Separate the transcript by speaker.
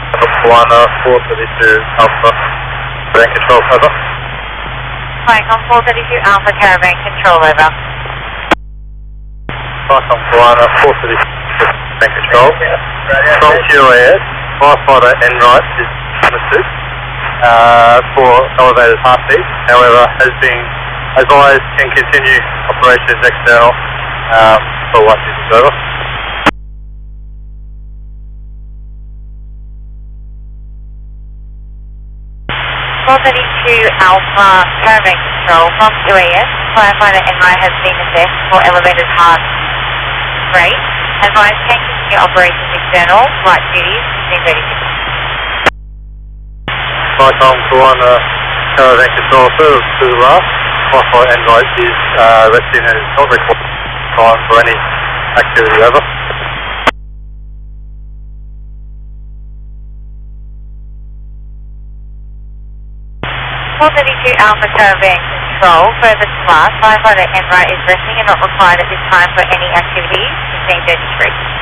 Speaker 1: Moana 432 Alpha, Caravan Control, over.
Speaker 2: Flycom 432 Alpha, Caravan Control, over.
Speaker 1: Flycom Moana 432 Caravan Control. From QAS, firefighter en right is understood for elevated heartbeat, however has been advised can continue operations external for what is over.
Speaker 2: 432 Alpha, Caravan Control from QAS. Firefighter en right has been assessed for elevated heart rate. Advised can continue operations external, flight duties, 1636.
Speaker 1: Flycom Moana Caravan Control to the last. Firefighter en right is resting and is not recording time for any activity, over.
Speaker 2: 432 Alpha, Caravan Control, further to last. Firefighter en right is resting and not required at this time for any activities, 1633.